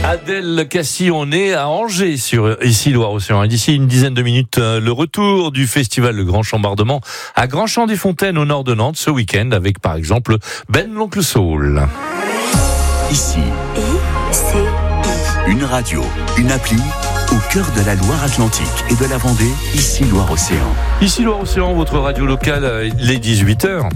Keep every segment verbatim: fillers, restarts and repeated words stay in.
Adèle Cassis, on est à Angers sur ici Loire-Océan. Et d'ici une dizaine de minutes, le retour du festival Le Grand Chambardement à Grand-Champ-des-Fontaines au nord de Nantes ce week-end avec par exemple Ben l'Oncle Soul. Ici, I, C, I. une radio, une appli au cœur de la Loire-Atlantique et de la Vendée, ici Loire-Océan. Ici Loire-Océan, votre radio locale, les dix-huit heures.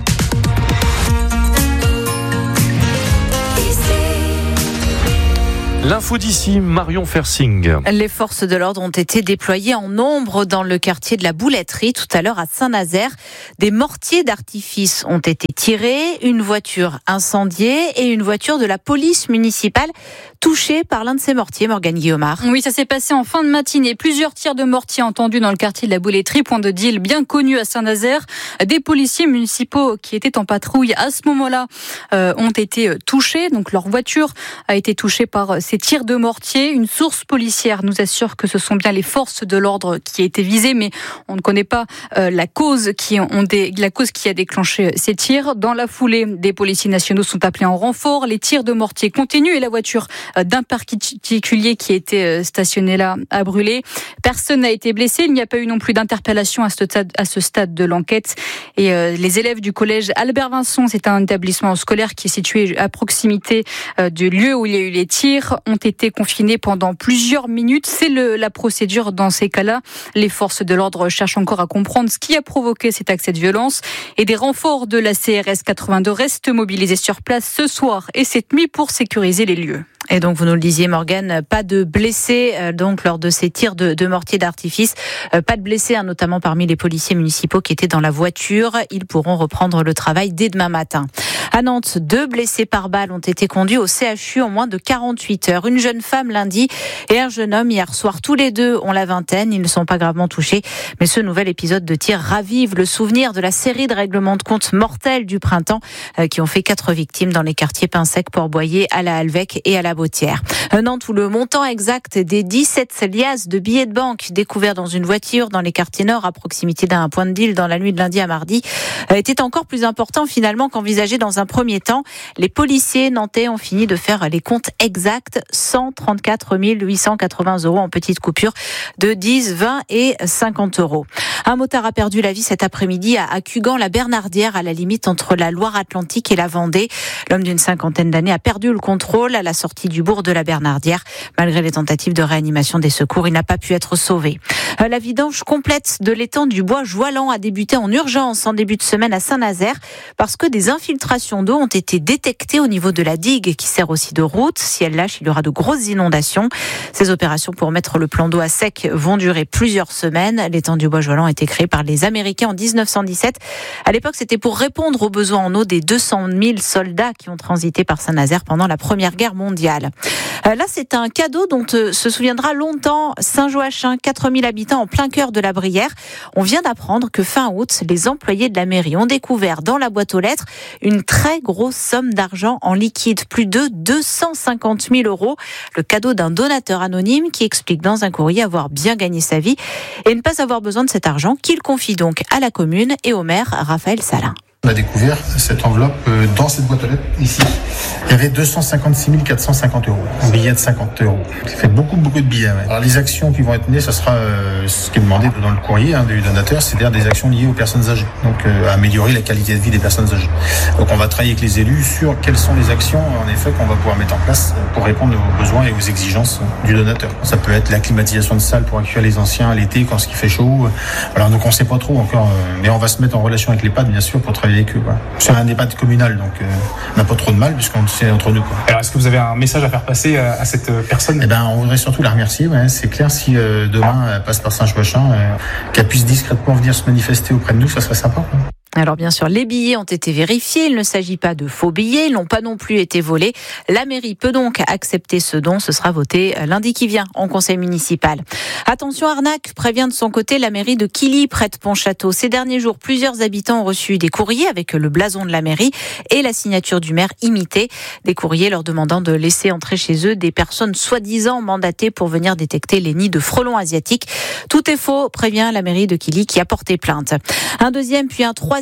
L'info d'ici, Marion Fersing. Les forces de l'ordre ont été déployées en nombre dans le quartier de la Bouletterie, tout à l'heure à Saint-Nazaire. Des mortiers d'artifice ont été tirés, une voiture incendiée et une voiture de la police municipale touchée par l'un de ces mortiers, Morgane Guillaumard. Oui, ça s'est passé en fin de matinée. Plusieurs tirs de mortier entendus dans le quartier de la Bouletterie, point de deal bien connu à Saint-Nazaire. Des policiers municipaux qui étaient en patrouille à ce moment-là euh, ont été touchés. Donc leur voiture a été touchée par ces tirs de mortier. Une source policière nous assure que ce sont bien les forces de l'ordre qui a été visées, mais on ne connaît pas euh, la cause qui ont des, la cause qui a déclenché ces tirs. Dans la foulée, des policiers nationaux sont appelés en renfort. Les tirs de mortier continuent et la voiture euh, d'un particulier qui était euh, stationné là a brûlé. Personne n'a été blessé. Il n'y a pas eu non plus d'interpellation à ce stade, à ce stade de l'enquête. Et euh, les élèves du collège Albert Vincent, c'est un établissement scolaire qui est situé à proximité euh, du lieu où il y a eu les tirs, ont été confinés pendant plusieurs minutes. C'est le, la procédure dans ces cas-là. Les forces de l'ordre cherchent encore à comprendre ce qui a provoqué cet accès de violence. Et des renforts de la C R S quatre-vingt-deux restent mobilisés sur place ce soir et cette nuit pour sécuriser les lieux. Et donc, vous nous le disiez, Morgane, pas de blessés euh, donc lors de ces tirs de, de mortier d'artifice. Euh, pas de blessés, hein, notamment parmi les policiers municipaux qui étaient dans la voiture. Ils pourront reprendre le travail dès demain matin. À Nantes, deux blessés par balle ont été conduits au C H U en moins de quarante-huit heures. Une jeune femme lundi et un jeune homme hier soir. Tous les deux ont la vingtaine. Ils ne sont pas gravement touchés. Mais ce nouvel épisode de tir ravive le souvenir de la série de règlements de compte mortels du printemps euh, qui ont fait quatre victimes dans les quartiers Pinsec, Port-Boyer, à la Halvec et à la Bautière. Nantes où le montant exact des dix-sept liasses de billets de banque découverts dans une voiture dans les quartiers nord à proximité d'un point de deal dans la nuit de lundi à mardi était encore plus important finalement qu'envisagé dans un premier temps. Les policiers nantais ont fini de faire les comptes exacts. cent trente-quatre mille huit cent quatre-vingts euros en petites coupures de dix, vingt et cinquante euros. Un motard a perdu la vie cet après-midi à Cugan-la-Bernardière, à la limite entre la Loire-Atlantique et la Vendée. L'homme d'une cinquantaine d'années a perdu le contrôle à la sortie du bourg de la Bernardière. Malgré les tentatives de réanimation des secours, il n'a pas pu être sauvé. La vidange complète de l'étang du bois Joalan a débuté en urgence en début de semaine à Saint-Nazaire parce que des infiltrations d'eau ont été détectées au niveau de la digue qui sert aussi de route. Si elle lâche, il y aura de grosses inondations. Ces opérations pour mettre le plan d'eau à sec vont durer plusieurs semaines. L'étang du bois Joalan a été créé par les Américains en dix-neuf cent dix-sept. À l'époque, c'était pour répondre aux besoins en eau des deux cent mille soldats qui ont transité par Saint-Nazaire pendant la Première Guerre mondiale. Là, c'est un cadeau dont se souviendra longtemps Saint-Joachim, quatre mille habitants en plein cœur de la Brière. On vient d'apprendre que fin août, les employés de la mairie ont découvert dans la boîte aux lettres une très grosse somme d'argent en liquide, plus de deux cent cinquante mille euros. Le cadeau d'un donateur anonyme qui explique dans un courrier avoir bien gagné sa vie et ne pas avoir besoin de cet argent, qu'il confie donc à la commune et au maire Raphaël Salin. On a découvert cette enveloppe dans cette boîte aux lettres, ici. Il y avait deux cent cinquante-six mille quatre cent cinquante euros, un billet de cinquante euros. Ça fait beaucoup, beaucoup de billets. Ouais. Alors les actions qui vont être menées, ça sera euh, ce qui est demandé dans le courrier hein, du donateur, c'est-à-dire des actions liées aux personnes âgées. Donc euh, améliorer la qualité de vie des personnes âgées. Donc on va travailler avec les élus sur quelles sont les actions, en effet, qu'on va pouvoir mettre en place pour répondre aux besoins et aux exigences du donateur. Ça peut être la climatisation de salles pour accueillir les anciens à l'été quand il fait chaud. Alors donc on ne sait pas trop encore, euh, mais on va se mettre en relation avec l'EHPAD, bien sûr, pour travailler avec eux. Quoi. C'est un EHPAD communal, donc euh, on n'a pas trop de mal puisqu'on c'est entre nous. Quoi. Alors est-ce que vous avez un message à faire passer à, à cette personne ? Eh ben, on voudrait surtout la remercier. Ouais. C'est clair, si euh, demain elle passe par Saint-Joachim, euh, qu'elle puisse discrètement venir se manifester auprès de nous, ça serait sympa. Quoi. Alors bien sûr, les billets ont été vérifiés, il ne s'agit pas de faux billets, ils n'ont pas non plus été volés. La mairie peut donc accepter ce don, ce sera voté lundi qui vient en conseil municipal. Attention arnaque, prévient de son côté la mairie de Quilly, près de Pontchâteau. Ces derniers jours, plusieurs habitants ont reçu des courriers avec le blason de la mairie et la signature du maire imitée. Des courriers leur demandant de laisser entrer chez eux des personnes soi-disant mandatées pour venir détecter les nids de frelons asiatiques. Tout est faux, prévient la mairie de Quilly qui a porté plainte. Un deuxième puis un troisième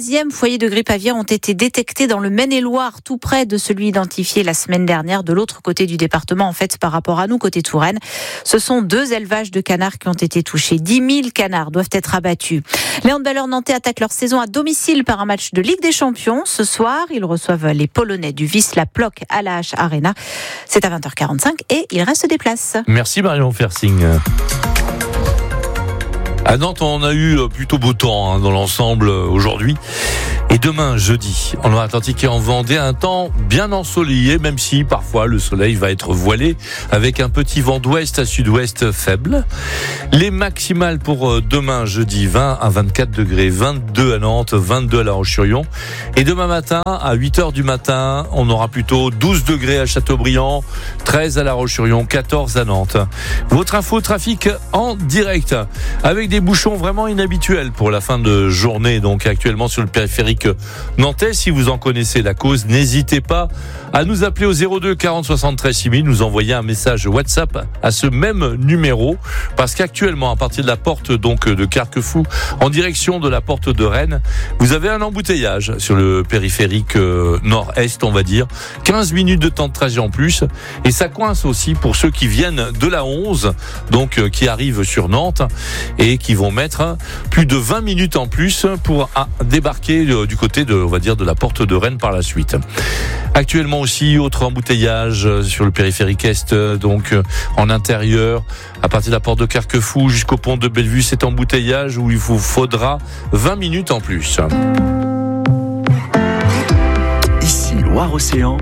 troisième foyers de grippe aviaire ont été détectés dans le Maine-et-Loire, tout près de celui identifié la semaine dernière de l'autre côté du département, en fait, par rapport à nous, côté Touraine. Ce sont deux élevages de canards qui ont été touchés. dix mille canards doivent être abattus. Les handballeurs nantais attaquent leur saison à domicile par un match de Ligue des Champions. Ce soir, ils reçoivent les Polonais du Wisla Plock à la H Arena. C'est à vingt heures quarante-cinq et il reste des places. Merci Marion Fersing. À Nantes, on a eu plutôt beau temps hein, dans l'ensemble aujourd'hui. Et demain, jeudi, en Loire-Atlantique et en Vendée, un temps bien ensoleillé, même si parfois le soleil va être voilé avec un petit vent d'ouest à sud-ouest faible. Les maximales pour demain, jeudi, vingt à vingt-quatre degrés, vingt-deux à Nantes, vingt-deux à La Roche-sur-Yon. Et demain matin, à huit heures du matin, on aura plutôt douze degrés à Châteaubriand, treize à La Roche-sur-Yon, quatorze à Nantes. Votre info trafic en direct, avec des bouchons vraiment inhabituels pour la fin de journée, donc actuellement sur le périphérique nantais. Si vous en connaissez la cause, n'hésitez pas à nous appeler au zéro deux quarante soixante-treize six mille, nous envoyer un message WhatsApp à ce même numéro, parce qu'actuellement, à partir de la porte donc de Carquefou, en direction de la porte de Rennes, vous avez un embouteillage sur le périphérique nord-est, on va dire, quinze minutes de temps de trajet en plus, et ça coince aussi pour ceux qui viennent de la onze, donc qui arrivent sur Nantes et qui vont mettre plus de vingt minutes en plus pour débarquer du côté de, on va dire, de la porte de Rennes par la suite. Actuellement aussi, autre embouteillage sur le périphérique Est, donc en intérieur, à partir de la porte de Carquefou jusqu'au pont de Bellevue, cet embouteillage où il vous faudra vingt minutes en plus. Ici Loire-Océan.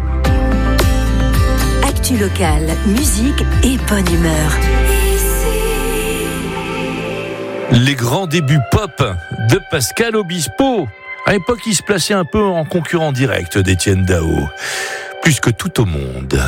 Actu locale, musique et bonne humeur. Les grands débuts pop de Pascal Obispo. À l'époque, il se plaçait un peu en concurrent direct d'Étienne Dao. Plus que tout au monde.